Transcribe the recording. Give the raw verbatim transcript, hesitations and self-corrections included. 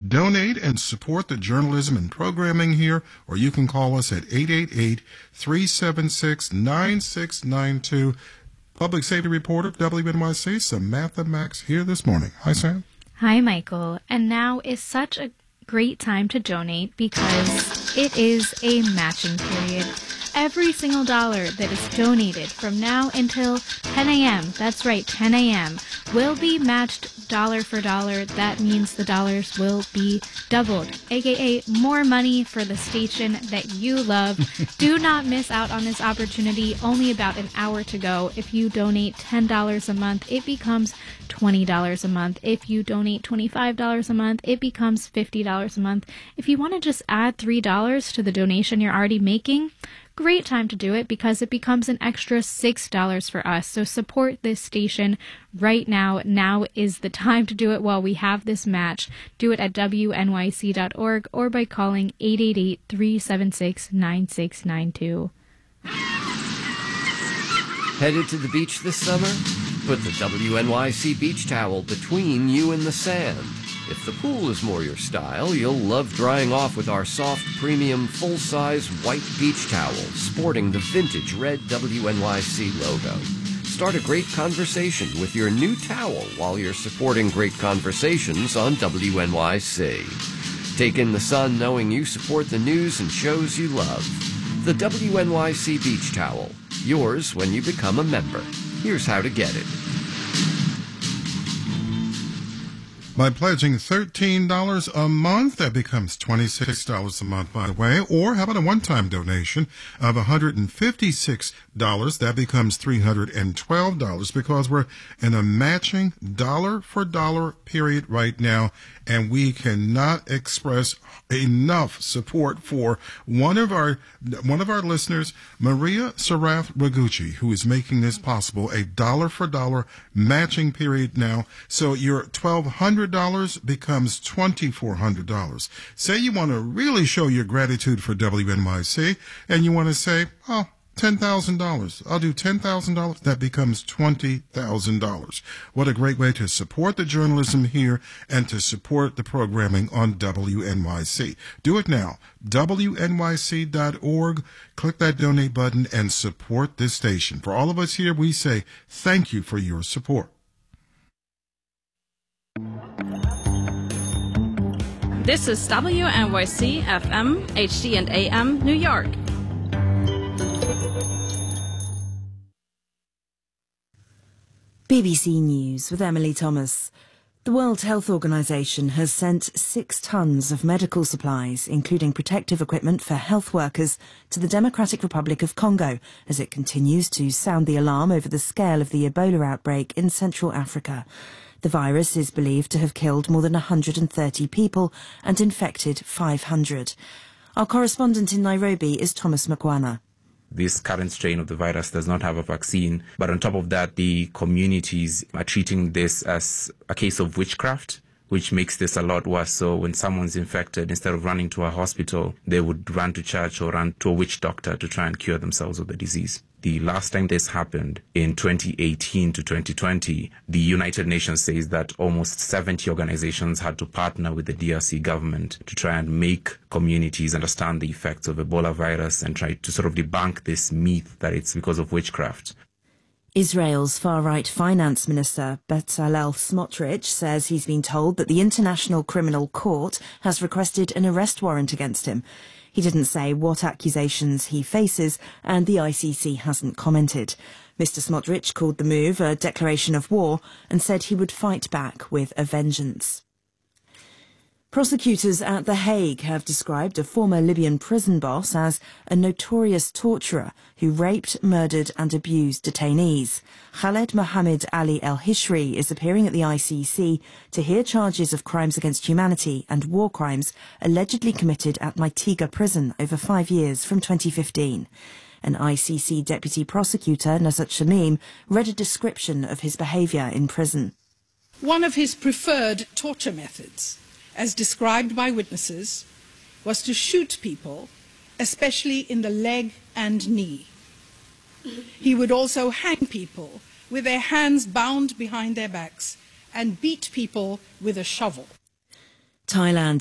donate and support the journalism and programming here, or you can call us at eight eight eight, three seven six, nine six nine two. Public Safety Reporter, W N Y C, Samantha Max here this morning. Hi, Sam. Hi, Michael. And now is such a great time to donate because it is a matching period. Every single dollar that is donated from now until ten a.m., that's right, ten a.m., will be matched dollar for dollar. That means the dollars will be doubled, aka more money for the station that you love. Do not miss out on this opportunity. Only about an hour to go. If you donate ten dollars a month, it becomes twenty dollars a month. If you donate twenty-five dollars a month, it becomes fifty dollars a month. If you want to just add three dollars to the donation you're already making, great time to do it because it becomes an extra six dollars for us. So support this station right now. Now is the time to do it while we have this match. Do it at W N Y C dot org or by calling eight eight eight, three seven six, nine six nine two. Headed to the beach this summer? Put the W N Y C beach towel between you and the sand. If the pool is more your style, you'll love drying off with our soft, premium, full-size white beach towel sporting the vintage red W N Y C logo. Start a great conversation with your new towel while you're supporting great conversations on W N Y C. Take in the sun knowing you support the news and shows you love. The W N Y C beach towel. Yours when you become a member. Here's how to get it. By pledging thirteen dollars a month, that becomes twenty-six dollars a month, by the way. Or how about a one-time donation of one hundred fifty-six dollars? That becomes three hundred twelve dollars because we're in a matching dollar-for-dollar period right now, and we cannot express enough support for one of our one of our listeners, Maria Sarath Ragucci, who is making this possible, a dollar-for-dollar matching period now. So your twelve hundred dollars becomes twenty-four hundred dollars. Say you want to really show your gratitude for W N Y C, and you want to say, oh, ten thousand dollars. I'll do ten thousand dollars. That becomes twenty thousand dollars. What a great way to support the journalism here and to support the programming on W N Y C. Do it now. W N Y C dot org. Click that donate button and support this station. For all of us here, we say thank you for your support. This is W N Y C F M, H D and A M, New York. B B C News with Emily Thomas. The World Health Organization has sent six tons of medical supplies, including protective equipment for health workers, to the Democratic Republic of Congo as it continues to sound the alarm over the scale of the Ebola outbreak in Central Africa. The virus is believed to have killed more than one hundred thirty people and infected five hundred. Our correspondent in Nairobi is Thomas Mkwana. This current strain of the virus does not have a vaccine, but on top of that, the communities are treating this as a case of witchcraft, which makes this a lot worse. So when someone's infected, instead of running to a hospital, they would run to church or run to a witch doctor to try and cure themselves of the disease. The last time this happened, in twenty eighteen to twenty twenty, the United Nations says that almost seventy organizations had to partner with the D R C government to try and make communities understand the effects of Ebola virus and try to sort of debunk this myth that it's because of witchcraft. Israel's far-right finance minister, Bezalel Smotrich, says he's been told that the International Criminal Court has requested an arrest warrant against him. He didn't say what accusations he faces, and the I C C hasn't commented. Mister Smotrich called the move a declaration of war and said he would fight back with a vengeance. Prosecutors at The Hague have described a former Libyan prison boss as a notorious torturer who raped, murdered and abused detainees. Khaled Mohammed Ali El-Hishri is appearing at the I C C to hear charges of crimes against humanity and war crimes allegedly committed at Maitiga prison over five years from twenty fifteen. An I C C deputy prosecutor, Nazat Shamim, read a description of his behaviour in prison. One of his preferred torture methods, as described by witnesses, was to shoot people, especially in the leg and knee. He would also hang people with their hands bound behind their backs and beat people with a shovel. Thailand